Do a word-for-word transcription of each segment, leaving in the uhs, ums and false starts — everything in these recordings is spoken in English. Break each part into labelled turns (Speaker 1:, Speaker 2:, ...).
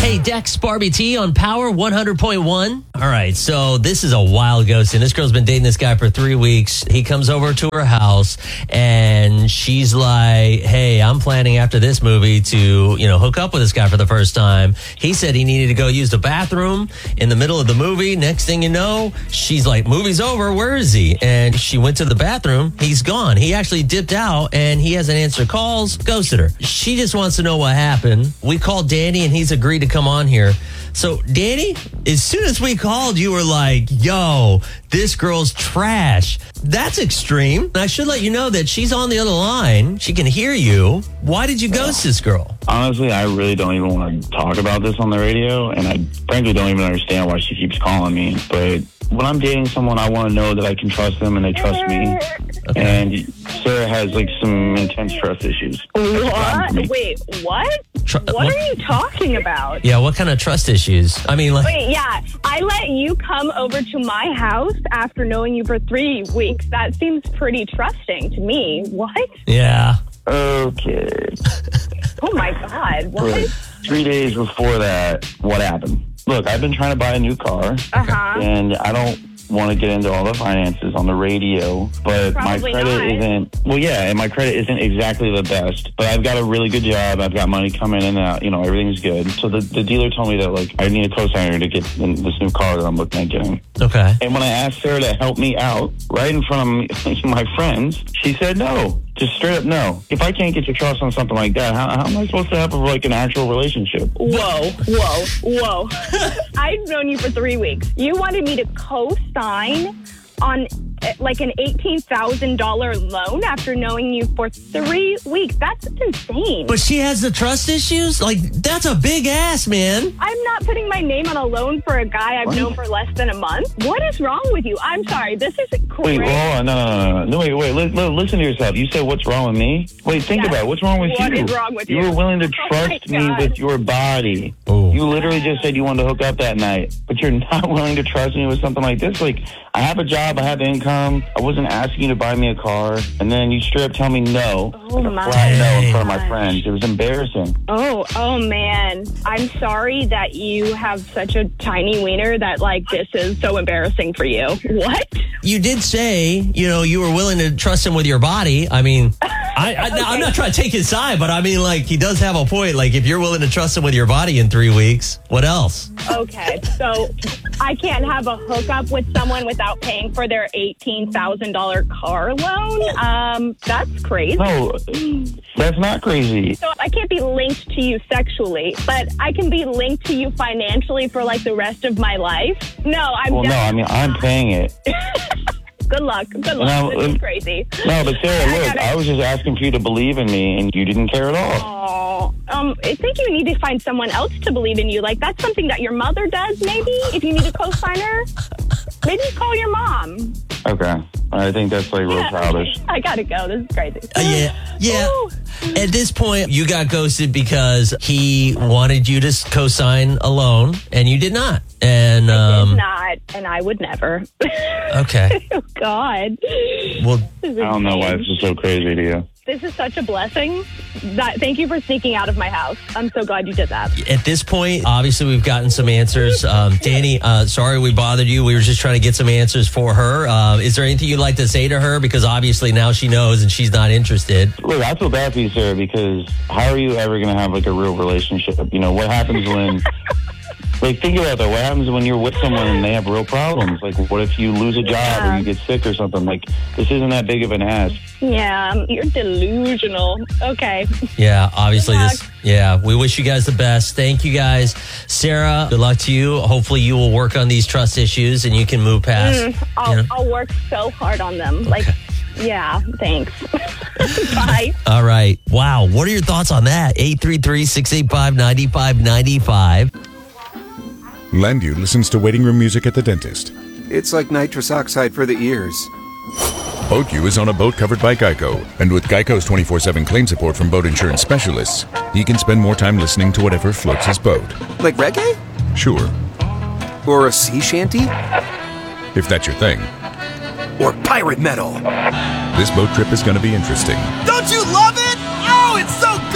Speaker 1: Hey, Dex Barbie T on Power one hundred point one. All right, so this is a wild ghosting. This girl's been dating this guy for three weeks. He comes over to her house, and she's like, hey, I'm planning after this movie to, you know, hook up with this guy for the first time. He said he needed to go use the bathroom in the middle of the movie. Next thing you know, she's like, movie's over. Where is he? And she went to the bathroom. He's gone. He actually dipped out, and he hasn't answered calls, ghosted her. She just wants to know what happened. We called Danny, and he's agreed to come on here. So, Danny, as soon as we called, you were like, yo, this girl's trash. That's extreme. I should let you know that she's on the other line. She can hear you. Why did you ghost this girl?
Speaker 2: Honestly, I really don't even want to talk about this on the radio, and I frankly don't even understand why she keeps calling me. But when I'm dating someone, I want to know that I can trust them and they trust me. Okay. And Sarah has, like, some intense trust issues.
Speaker 3: What? Wait, what?
Speaker 1: Tr-
Speaker 3: what,
Speaker 1: what
Speaker 3: are you talking about?
Speaker 1: Yeah, what kind of trust issues? I mean, like...
Speaker 3: Wait, yeah, I let you come over to my house after knowing you for three weeks. That seems pretty trusting to me. What?
Speaker 1: Yeah.
Speaker 2: Okay.
Speaker 3: Oh, my God. What?
Speaker 2: Right. Three days before that, what happened? Look, I've been trying to buy a new car,
Speaker 3: uh-huh.
Speaker 2: and I don't want to get into all the finances on the radio, but
Speaker 3: Probably
Speaker 2: my credit
Speaker 3: not.
Speaker 2: isn't, well, yeah, and my credit isn't exactly the best, but I've got a really good job. I've got money coming in and out, you know, everything's good. So the, the dealer told me that, like, I need a cosigner to get in this new car that I'm looking at getting.
Speaker 1: Okay.
Speaker 2: And when I asked Sarah to help me out right in front of me, my friends, she said no. Just straight up no. If I can't get your trust on something like that, how, how am I supposed to have, like, an actual relationship?
Speaker 3: Whoa, whoa, whoa. I've known you for three weeks. You wanted me to co-sign on, like, an eighteen thousand dollars loan after knowing you for three weeks. That's insane.
Speaker 1: But she has the trust issues? Like, that's a big ass, man.
Speaker 3: I'm not putting my name on a loan for a guy I've
Speaker 2: What?
Speaker 3: known for less than a month. What is wrong with you? I'm sorry. This isn't crazy.
Speaker 2: Wait, hold on. No, no, no, no. No, wait, wait. Li- li- listen to yourself. You said, what's wrong with me? Wait, think
Speaker 3: Yes.
Speaker 2: about it. What's wrong with
Speaker 3: What
Speaker 2: you?
Speaker 3: is wrong with
Speaker 2: You
Speaker 3: you?
Speaker 2: were willing to
Speaker 3: Oh,
Speaker 2: trust
Speaker 3: my
Speaker 2: me
Speaker 3: God.
Speaker 2: with your body.
Speaker 1: Ooh.
Speaker 2: You literally just said you wanted to hook up that night, but you're not willing to trust me with something like this. Like, I have a job. I have income. I wasn't asking you to buy me a car. And then you straight up tell me no.
Speaker 3: Oh,
Speaker 2: like a
Speaker 3: my
Speaker 2: flat no in front of my
Speaker 3: gosh.
Speaker 2: friends. It was embarrassing.
Speaker 3: Oh, oh, man. I'm sorry that you have such a tiny wiener that, like, this is so embarrassing for you. What?
Speaker 1: You did say, you know, you were willing to trust him with your body. I mean, I, I,
Speaker 3: Okay.
Speaker 1: I'm not trying to take his side, but I mean, like, he does have a point. Like, if you're willing to trust him with your body in three weeks, what else?
Speaker 3: Okay, so I can't have a hookup with someone without paying for their eighteen thousand dollars car loan? Um, that's crazy.
Speaker 2: No, that's not crazy.
Speaker 3: So I can't be linked to you sexually, but I can be linked to you financially for, like, the rest of my life? No, I'm
Speaker 2: Well, no, I mean, I'm paying it.
Speaker 3: Good luck. Good luck.
Speaker 2: No,
Speaker 3: this is
Speaker 2: um,
Speaker 3: crazy.
Speaker 2: No, but Sarah,
Speaker 3: I
Speaker 2: look,
Speaker 3: gotta-
Speaker 2: I was just asking for you to believe in me, and you didn't care at all.
Speaker 3: Oh, um, I think you need to find someone else to believe in you. Like, that's something that your mother does, maybe, if you need a co-signer. Maybe call your mom.
Speaker 2: Okay. I think that's, like, real
Speaker 3: Yeah,
Speaker 2: childish.
Speaker 3: okay. I gotta go. This is crazy.
Speaker 1: Uh, yeah, yeah.
Speaker 3: Ooh.
Speaker 1: At this point, you got ghosted because he wanted you to co-sign a loan, and you did not. And
Speaker 3: I
Speaker 1: um,
Speaker 3: did not, and I would never.
Speaker 1: okay,
Speaker 3: Oh, God.
Speaker 1: well,
Speaker 3: This is
Speaker 2: I don't know why
Speaker 3: insane.
Speaker 2: this is so crazy to you.
Speaker 3: This is such a blessing. That thank you for sneaking out of my house. I'm so glad you did that.
Speaker 1: at this point, obviously, we've gotten some answers. Um, Danny, uh, sorry we bothered you. We were just trying to get some answers for her. Uh, is there anything you'd like to say to her? Because obviously now she knows and she's not interested.
Speaker 2: Look, I feel bad for you, Sarah, because how are you ever going to have, like, a real relationship? You know, what happens when... Like, think about that. What happens when you're with someone and they have real problems? Like, what if you lose a job
Speaker 3: Yeah.
Speaker 2: or you get sick or something? Like, this isn't that big of an ask.
Speaker 3: Yeah, um, you're delusional. Okay.
Speaker 1: Yeah, obviously
Speaker 3: Good
Speaker 1: this.
Speaker 3: luck.
Speaker 1: Yeah, we wish you guys the best. Thank you guys, Sarah. Good luck to you. Hopefully, you will work on these trust issues and you can move past.
Speaker 3: Mm, I'll,
Speaker 1: you know.
Speaker 3: I'll work so hard on them. Like, yeah, thanks. Bye.
Speaker 1: All right. Wow. What are your thoughts on that? eight three three, six eight five, nine five nine five.
Speaker 4: Landu listens to waiting room music at the dentist.
Speaker 5: It's like nitrous oxide for the ears.
Speaker 4: Boat U is on a boat covered by Geico, and with Geico's twenty-four seven claim support from boat insurance specialists, he can spend more time listening to whatever floats his boat.
Speaker 5: Like reggae?
Speaker 4: Sure,
Speaker 5: Or a sea shanty?
Speaker 4: if that's your thing.
Speaker 5: Or pirate metal?
Speaker 4: This boat trip is going to be interesting.
Speaker 6: Don't you love it? Oh, it's so good!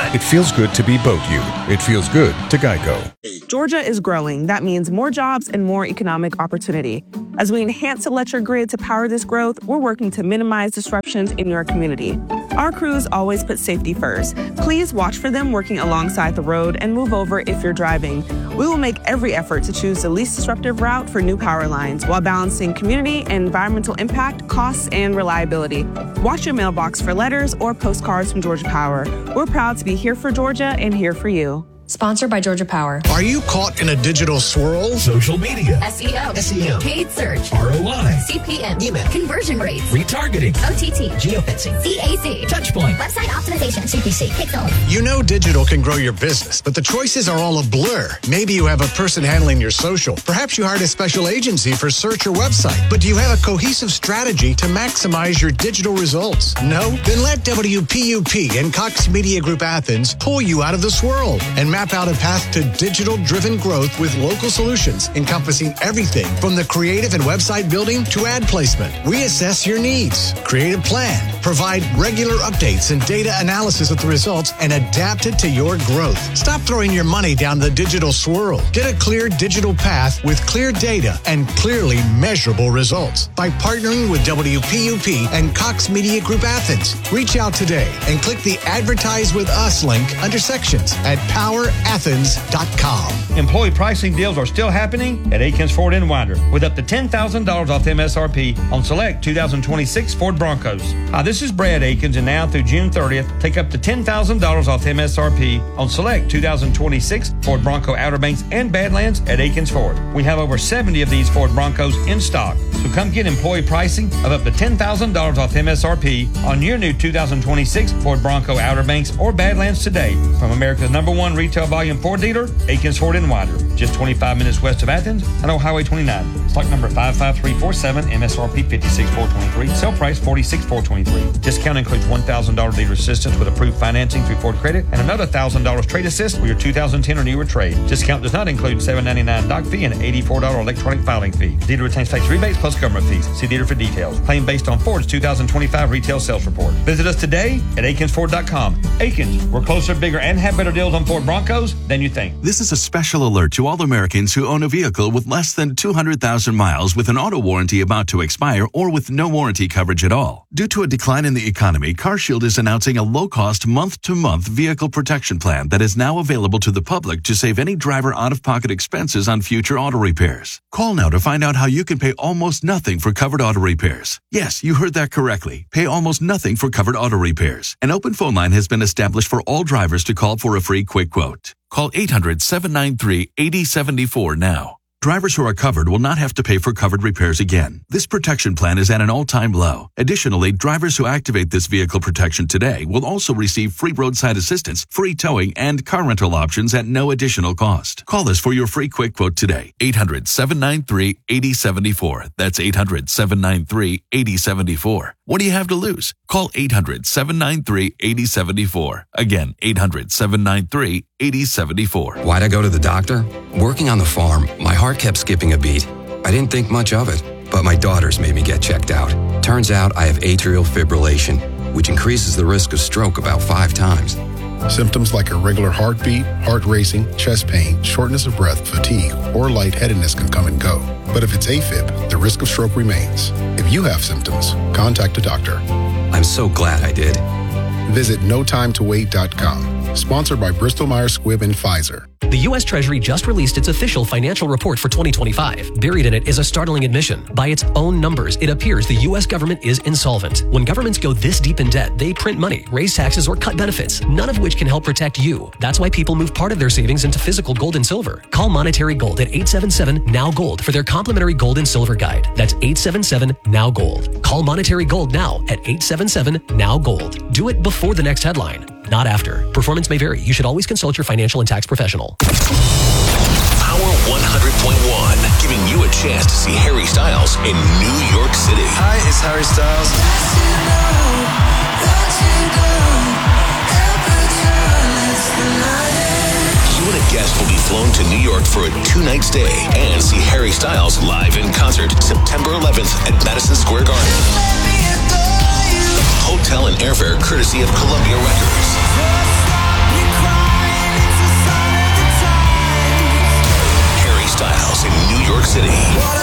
Speaker 4: It feels good to be Boat You. It feels good to Geico.
Speaker 6: Georgia is growing. That means more jobs and more economic opportunity. As we enhance the electric grid to power this growth, we're working to minimize disruptions in your community. Our crews always put safety first. Please watch for them working alongside the road and move over if you're driving. We will make every effort to choose the least disruptive route for new power lines while balancing community and environmental impact, costs, and reliability. Watch your mailbox for letters or postcards from Georgia Power. We're proud to be here for Georgia and here for you.
Speaker 7: Sponsored by Georgia Power.
Speaker 8: Are you caught in a digital swirl?
Speaker 9: Social media.
Speaker 10: S E O.
Speaker 9: S E M.
Speaker 10: Paid search.
Speaker 9: R O I.
Speaker 10: C P M.
Speaker 9: Email.
Speaker 10: Conversion rates.
Speaker 9: Retargeting.
Speaker 10: O T T.
Speaker 9: Geofencing.
Speaker 10: C A C.
Speaker 9: Touchpoint.
Speaker 10: Website optimization. C P C. Pixel.
Speaker 8: You know digital can grow your business, but the choices are all a blur. Maybe you have a person handling your social. Perhaps you hired a special agency for search or website. But do you have a cohesive strategy to maximize your digital results? No? Then let W P U P and Cox Media Group Athens pull you out of the swirl and map out a path to digital-driven growth with local solutions encompassing everything from the creative and website building to ad placement. We assess your needs, create a plan, provide regular updates and data analysis of the results, and adapt it to your growth. Stop throwing your money down the digital swirl. Get a clear digital path with clear data and clearly measurable results by partnering with W P U P and Cox Media Group Athens. Reach out today and click the Advertise with Us link under sections at power athens dot com.
Speaker 11: Employee pricing deals are still happening at Akins Ford in Winder with up to ten thousand dollars off M S R P on select two thousand twenty-six Ford Broncos. Hi, this is Brad Akins, and now through June thirtieth, take up to ten thousand dollars off M S R P on select two thousand twenty-six Ford Bronco Outer Banks and Badlands at Akins Ford. We have over seventy of these Ford Broncos in stock, so come get employee pricing of up to ten thousand dollars off M S R P on your new two thousand twenty-six Ford Bronco Outer Banks or Badlands today from America's number one retail volume Ford dealer, Akins Ford in Winder, just twenty-five minutes west of Athens and on Highway twenty-nine. Stock number five five three four seven, M S R P fifty-six thousand four hundred twenty-three, sale price forty-six thousand four hundred twenty-three. Discount includes one thousand dollars dealer assistance with approved financing through Ford Credit and another one thousand dollars trade assist for your two thousand ten or newer trade. Discount does not include seven ninety-nine doc fee and eighty-four dollars electronic filing fee. Dealer retains tax rebates plus government fees. See dealer for details. Claim based on Ford's two thousand twenty-five retail sales report. Visit us today at akins ford dot com. Akins, we're closer, bigger, and have better deals on Ford Broncos than you think.
Speaker 12: This is a special alert to all Americans who own a vehicle with less than two hundred thousand miles with an auto warranty about to expire or with no warranty coverage at all. Due to a decline in the economy, CarShield is announcing a low-cost month-to-month vehicle protection plan that is now available to the public to save any driver out-of-pocket expenses on future auto repairs. Call now to find out how you can pay almost nothing for covered auto repairs. Yes, you heard that correctly. Pay almost nothing for covered auto repairs. An open phone line has been established for all drivers to call for a free quick quote. Call eight hundred, seven nine three, eight zero seven four now. Drivers who are covered will not have to pay for covered repairs again. This protection plan is at an all-time low. Additionally, drivers who activate this vehicle protection today will also receive free roadside assistance, free towing, and car rental options at no additional cost. Call us for your free quick quote today. eight hundred, seven nine three, eight zero seven four. That's eight hundred, seven nine three, eight zero seven four. What do you have to lose? Call eight hundred, seven nine three, eight zero seven four. Again, eight hundred, seven nine three, eight zero seven four.
Speaker 13: Why'd I go to the doctor? Working on the farm, my heart kept skipping a beat. I didn't think much of it, but my daughters made me get checked out. Turns out I have atrial fibrillation, which increases the risk of stroke about five times.
Speaker 14: Symptoms like irregular heartbeat, heart racing, chest pain, shortness of breath, fatigue, or lightheadedness can come and go. But if it's AFib, the risk of stroke remains. If you have symptoms, contact a doctor.
Speaker 13: I'm so glad I did.
Speaker 14: Visit no time to wait dot com. Sponsored by Bristol Myers Squibb and Pfizer.
Speaker 15: The U S Treasury just released its official financial report for twenty twenty-five. Buried in it is a startling admission. By its own numbers, it appears the U S government is insolvent. When governments go this deep in debt, they print money, raise taxes, or cut benefits, none of which can help protect you. That's why people move part of their savings into physical gold and silver. Call Monetary Gold at eight seven seven, N O W Gold for their complimentary gold and silver guide. That's eight seven seven, N O W Gold. Call Monetary Gold now at eight seven seven, N O W Gold. Do it before the next headline, not after. Performance may vary. You should always consult your financial and tax professional.
Speaker 9: Power one hundred point one, giving you a chance to see Harry Styles in New York City.
Speaker 16: Hi, it's Harry Styles.
Speaker 9: You and a guest will be flown to New York for a two-night stay and see Harry Styles live in concert September eleventh at Madison Square Garden. Hotel and airfare courtesy of Columbia Records. City.